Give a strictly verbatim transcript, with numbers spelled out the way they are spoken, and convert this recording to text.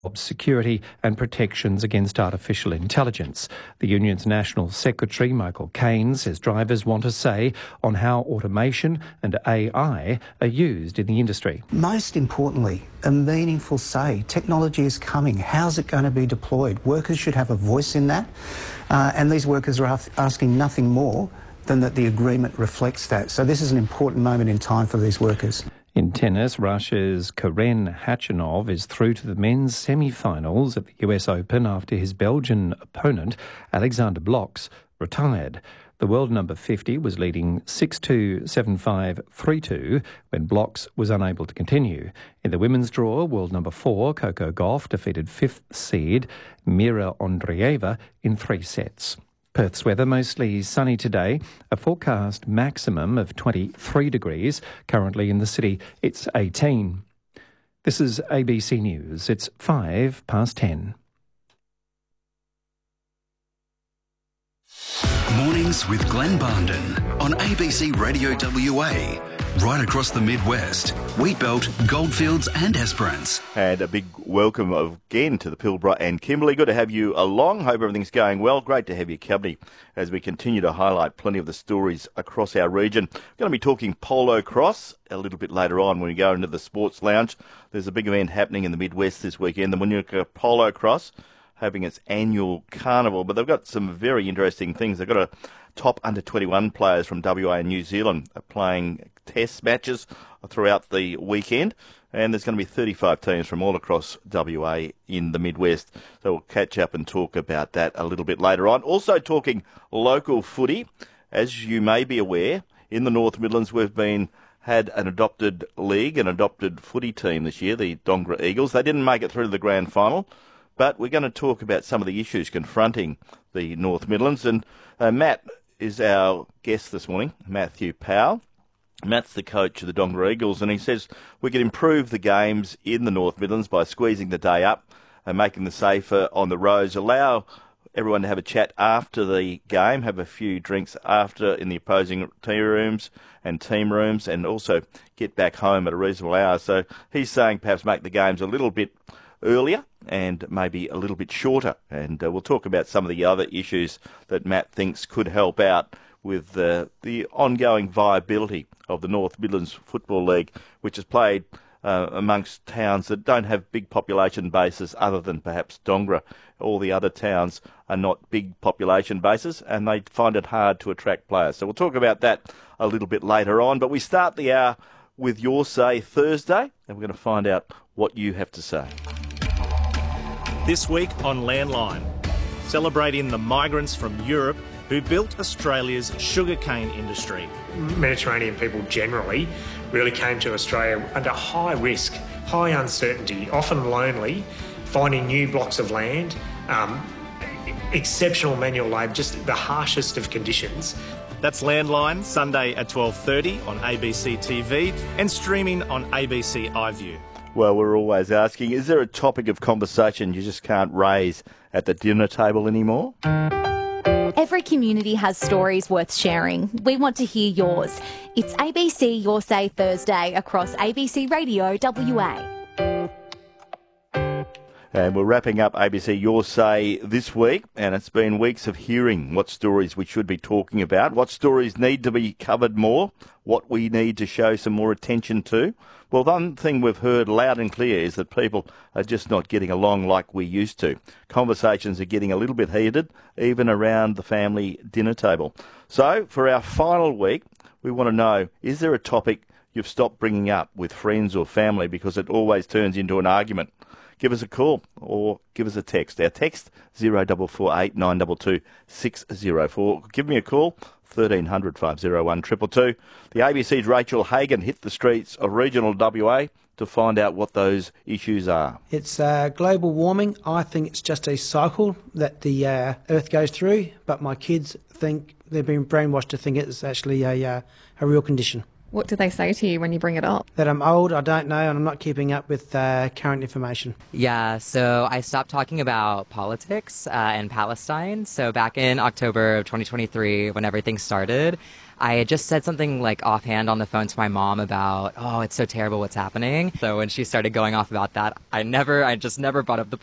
security and protections against artificial intelligence. The union's National Secretary, Michael Caine, says drivers want a say on how automation and A I are used in the industry. Most importantly, a meaningful say. Technology is coming. How's it going to be deployed? Workers should have a voice in that, uh, and these workers are asking nothing more than that the agreement reflects that. So this is an important moment in time for these workers. In tennis, Russia's Karen Khachanov is through to the men's semi-finals at the U S Open after his Belgian opponent, Alexander Blocks, retired. The world number fifty was leading six two, seven five, three two when Blocks was unable to continue. In the women's draw, world number four, Coco Gauff, defeated fifth seed Mira Andreeva in three sets. Perth's weather mostly sunny today, a forecast maximum of twenty-three degrees. Currently in the city, it's eighteen. This is A B C News. It's five past ten. Mornings with Glenn Barnden on A B C Radio W A. Right across the Midwest, Wheatbelt, Goldfields and Esperance. And a big welcome again to the Pilbara and Kimberley. Good to have you along. Hope everything's going well. Great to have your company as we continue to highlight plenty of the stories across our region. We're going to be talking polo cross a little bit later on when we go into the sports lounge. There's a big event happening in the Midwest this weekend, the Manuka Polo Cross, having its annual carnival. But they've got some very interesting things. They've got a top under twenty-one players from W A and New Zealand are playing test matches throughout the weekend, and there's going to be thirty-five teams from all across W A in the Midwest. So we'll catch up and talk about that a little bit later on. Also talking local footy. As you may be aware, in the North Midlands we've been had an adopted league, an adopted footy team this year, the Dongra Eagles. They didn't make it through to the grand final, but we're going to talk about some of the issues confronting the North Midlands. And uh, Matt is our guest this morning, Matthew Powell. Matt's the coach of the Dongra Eagles, and he says we can improve the games in the North Midlands by squeezing the day up and making them safer on the roads, allow everyone to have a chat after the game, have a few drinks after in the opposing team rooms and team rooms, and also get back home at a reasonable hour. So he's saying perhaps make the games a little bit earlier and maybe a little bit shorter. And uh, we'll talk about some of the other issues that Matt thinks could help out with uh, the ongoing viability of the North Midlands Football League, which is played uh, amongst towns that don't have big population bases other than perhaps Dongra. All the other towns are not big population bases, and they find it hard to attract players. So we'll talk about that a little bit later on. But we start the hour with Your Say Thursday, and we're going to find out what you have to say. This week on Landline, celebrating the migrants from Europe who built Australia's sugarcane industry. Mediterranean people generally really came to Australia under high risk, high uncertainty, often lonely, finding new blocks of land, um, exceptional manual labour, just the harshest of conditions. That's Landline, Sunday at twelve thirty on A B C T V and streaming on A B C iView. Well, we're always asking, is there a topic of conversation you just can't raise at the dinner table anymore? Every community has stories worth sharing. We want to hear yours. It's A B C Your Say Thursday across A B C Radio W A. And we're wrapping up A B C Your Say this week, and it's been weeks of hearing what stories we should be talking about, what stories need to be covered more, what we need to show some more attention to. Well, one thing we've heard loud and clear is that people are just not getting along like we used to. Conversations are getting a little bit heated, even around the family dinner table. So, for our final week, we want to know, is there a topic you've stopped bringing up with friends or family because it always turns into an argument? Give us a call or give us a text. Our text, zero four four eight nine two two six zero four. Give me a call, thirteen hundred, five oh one, two two two. The A B C's Rachel Hagan hit the streets of regional W A to find out what those issues are. It's uh, global warming. I think it's just a cycle that the uh, Earth goes through, but my kids think they've been brainwashed to think it's actually a, uh, a real condition. What do they say to you when you bring it up? That I'm old, I don't know, and I'm not keeping up with uh, current information. Yeah, so I stopped talking about politics uh, and Palestine. So back in October of twenty twenty-three, when everything started, I had just said something like offhand on the phone to my mom about, oh, it's so terrible what's happening. So when she started going off about that, I never, I just never brought up the